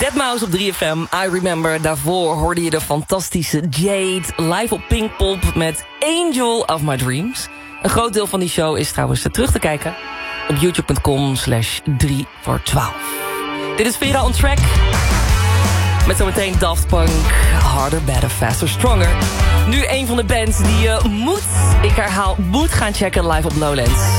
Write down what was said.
Deadmau5 op 3FM, I Remember. Daarvoor hoorde je de fantastische Jade live op Pinkpop met Angel of My Dreams. Een groot deel van die show is trouwens terug te kijken op youtube.com/3voor12. Dit is Vera on Track. Met zometeen Daft Punk, Harder, Better, Faster, Stronger. Nu een van de bands die je moet gaan checken live op Lowlands.